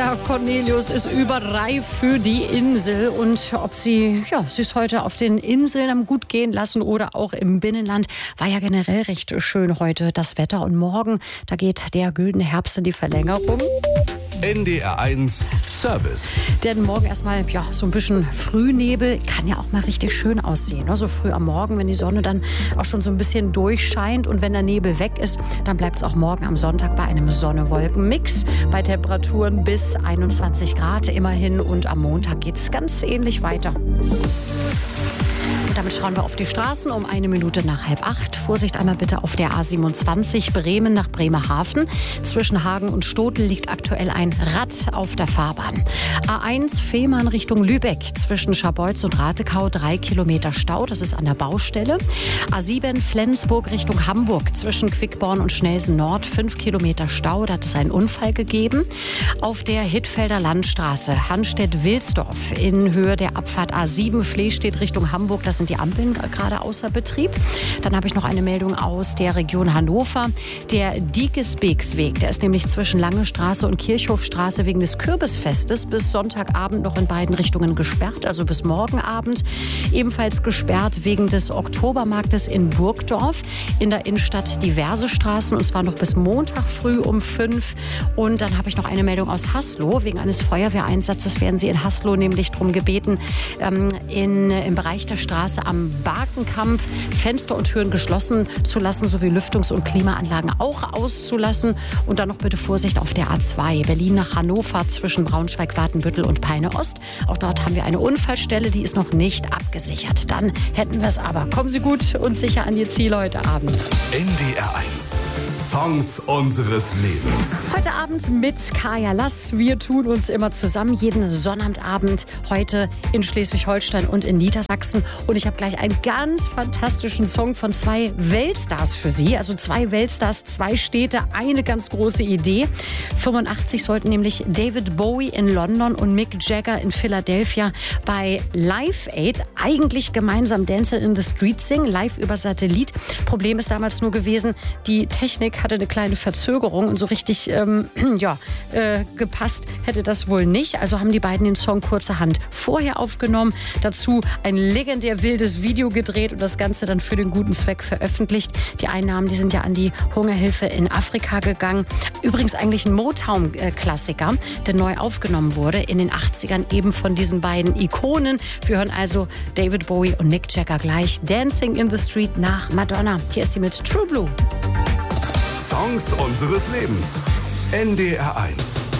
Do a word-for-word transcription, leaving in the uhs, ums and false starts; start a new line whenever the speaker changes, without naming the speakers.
Tja, Cornelius ist überreif für die Insel. Und ob sie ja, es heute auf den Inseln am gut gehen lassen oder auch im Binnenland, war ja generell recht schön heute das Wetter. Und morgen, da geht der güldene Herbst in die Verlängerung.
N D R eins Service.
Denn morgen erstmal ja, so ein bisschen Frühnebel kann ja auch mal richtig schön aussehen. Ne? So früh am Morgen, wenn die Sonne dann auch schon so ein bisschen durchscheint. Und wenn der Nebel weg ist, dann bleibt es auch morgen am Sonntag bei einem Sonne-Wolken-Mix. Bei Temperaturen bis einundzwanzig Grad immerhin. Und am Montag geht es ganz ähnlich weiter. Und damit schauen wir auf die Straßen um eine Minute nach halb acht. Vorsicht einmal bitte auf der A siebenundzwanzig Bremen nach Bremerhaven. Zwischen Hagen und Stotel liegt aktuell ein Rad auf der Fahrbahn. A eins Fehmarn Richtung Lübeck. Zwischen Scharbeutz und Ratekau drei Kilometer Stau. Das ist an der Baustelle. A sieben Flensburg Richtung Hamburg. Zwischen Quickborn und Schnelsen Nord fünf Kilometer Stau. Da hat es einen Unfall gegeben. Auf der Hittfelder Landstraße Hannstedt-Wilsdorf in Höhe der Abfahrt A sieben Flehstedt Richtung Hamburg. Das sind die Ampeln gerade außer Betrieb. Dann habe ich noch eine Meldung aus der Region Hannover. Der Diekesbeeksweg, der ist nämlich zwischen Lange Straße und Kirchhofstraße wegen des Kürbisfestes bis Sonntagabend noch in beiden Richtungen gesperrt, also bis morgen Abend. Ebenfalls gesperrt wegen des Oktobermarktes in Burgdorf. In der Innenstadt diverse Straßen, und zwar noch bis Montag früh um fünf. Und dann habe ich noch eine Meldung aus Haslo. Wegen eines Feuerwehreinsatzes werden Sie in Haslo nämlich darum gebeten, ähm, in, im Bereich der Straße am Barkenkamp Fenster und Türen geschlossen zu lassen, sowie Lüftungs- und Klimaanlagen auch auszulassen. Und dann noch bitte Vorsicht auf der A zwei Berlin nach Hannover zwischen Braunschweig, Watenbüttel und Peine-Ost. Auch dort haben wir eine Unfallstelle, die ist noch nicht abgesichert. Dann hätten wir es aber. Kommen Sie gut und sicher an Ihr Ziel heute Abend.
N D R eins Songs unseres Lebens.
Heute Abend mit Kaya Lass. Wir tun uns immer zusammen, jeden Sonnabendabend, heute in Schleswig-Holstein und in Niedersachsen. Und ich habe gleich einen ganz fantastischen Song von zwei Weltstars für Sie. Also zwei Weltstars, zwei Städte, eine ganz große Idee. fünfundachtzig sollten nämlich David Bowie in London und Mick Jagger in Philadelphia bei Live Aid eigentlich gemeinsam Dancing in the Street singen, live über Satellit. Problem ist damals nur gewesen, die Technik hatte eine kleine Verzögerung und so richtig ähm, ja, äh, gepasst hätte das wohl nicht. Also haben die beiden den Song kurzerhand vorher aufgenommen. Dazu ein legendär wildes Video gedreht und das Ganze dann für den guten Zweck veröffentlicht. Die Einnahmen, die sind ja an die Hungerhilfe in Afrika gegangen. Übrigens eigentlich ein Motown-Klassiker, der neu aufgenommen wurde in den achtzigern eben von diesen beiden Ikonen. Wir hören also David Bowie und Mick Jagger gleich Dancing in the Street nach Madonna. Hier ist sie mit True Blue.
Songs unseres Lebens. N D R eins.